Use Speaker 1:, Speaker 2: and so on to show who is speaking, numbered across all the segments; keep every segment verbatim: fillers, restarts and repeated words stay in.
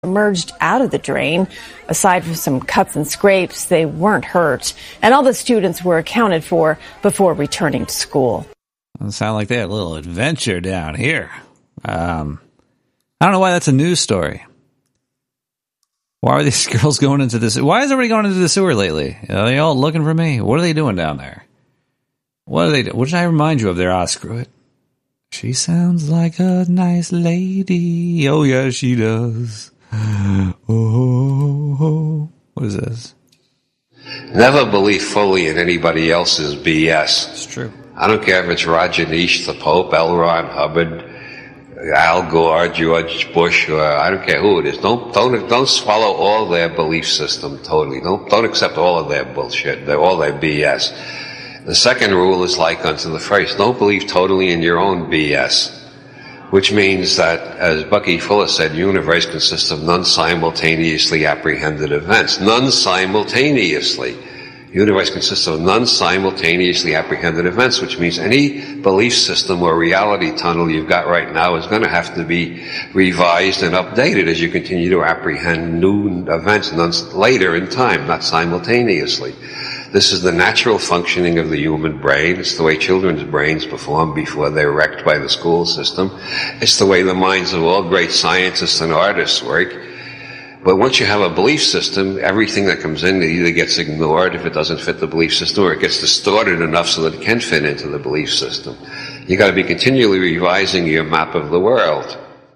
Speaker 1: emerged out of the drain. Aside from some cuts and scrapes, they weren't hurt, and all the students were accounted for before returning to school.
Speaker 2: Doesn't sound like they had a little adventure down here. Um, I don't know why that's a news story. Why are these girls going into this? Why is everybody going into the sewer lately? Are they all looking for me? What are they doing down there? What are they do? What did I remind you of there? Ah, screw it. She sounds like a nice lady. Oh, yeah, she does. Oh, oh, oh. What is this?
Speaker 3: Never believe fully in anybody else's B S.
Speaker 2: It's true.
Speaker 3: I don't care if it's Roger Nish, the Pope, L. Ron Hubbard, Al Gore, George Bush, or I don't care who it is. Don't don't don't swallow all their belief system totally. Don't don't accept all of their bullshit, their, all their B S. The second rule is like unto the first. Don't believe totally in your own B S. Which means that, as Bucky Fuller said, the universe consists of non-simultaneously apprehended events. Non-simultaneously. The universe consists of non-simultaneously apprehended events, which means any belief system or reality tunnel you've got right now is going to have to be revised and updated as you continue to apprehend new events later in time, not simultaneously. This is the natural functioning of the human brain. It's the way children's brains perform before they're wrecked by the school system. It's the way the minds of all great scientists and artists work. But once you have a belief system, everything that comes in either gets ignored if it doesn't fit the belief system, or it gets distorted enough so that it can fit into the belief system. You got to be continually revising your map of the world.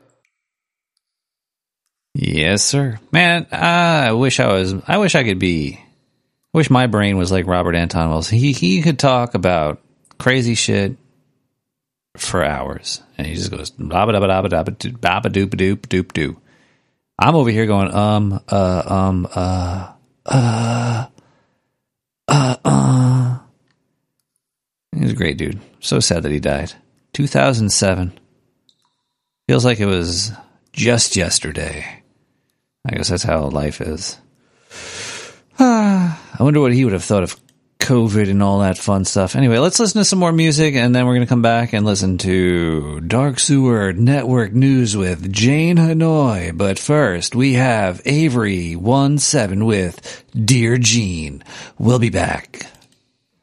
Speaker 2: Yes, sir. Man, I wish I was, I wish I could be... I wish my brain was like Robert Anton Wilson. He he could talk about crazy shit for hours, and he just goes blah blah blah blah blah blah doop doop doop doop. I'm over here going um uh um uh uh uh uh. He's a great dude. So sad that he died. two thousand seven. Feels like it was just yesterday. I guess that's how life is. Ah, I wonder what he would have thought of COVID and all that fun stuff. Anyway, let's listen to some more music, and then we're going to come back and listen to Dark Sewer Network News with Jane Hanoi. But first, we have Avery one seven with Dear Gene. We'll be back.